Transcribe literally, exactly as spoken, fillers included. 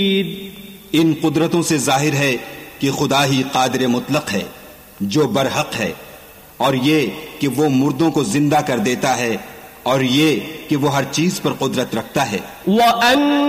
इन कुदरतों से जाहिर है कि खुदा ही कादिर मुतलक है जो बरहक है, और ये कि वो मुर्दों को जिंदा कर देता है, और ये कि वो हर चीज पर कुदरत रखता है।